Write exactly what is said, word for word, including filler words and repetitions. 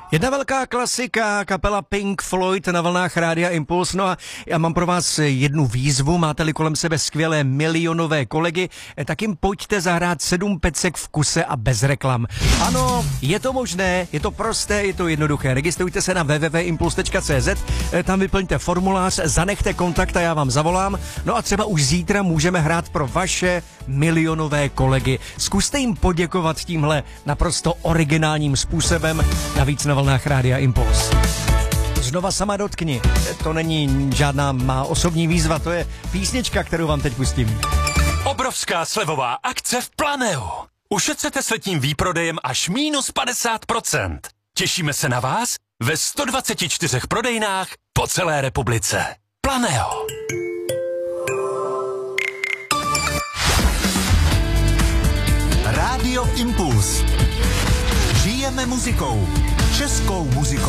Jedna velká klasika, kapela Pink Floyd na vlnách Rádia Impuls. No a já mám pro vás jednu výzvu. Máte-li kolem sebe skvělé milionové kolegy, tak jim pojďte zahrát sedm pecek v kuse a bez reklam. Ano, je to možné, je to prosté, je to jednoduché. Registrujte se na w w w tečka impuls tečka c z, tam vyplňte formulář, zanechte kontakt a já vám zavolám. No a třeba už zítra můžeme hrát pro vaše milionové kolegy. Zkuste jim poděkovat tímhle naprosto originálním způsobem. Navíc na vlnách Rádia Impuls. Znova sama dotkni. To není žádná má osobní výzva, to je písnička, kterou vám teď pustím. Obrovská slevová akce v Planeu. Ušetřete s letním výprodejem až mínus padesát procent. Těšíme se na vás ve sto dvaceti čtyřech prodejnách po celé republice. Planeo. Rádio Impuls. Žijeme muzikou. Českou muzikou.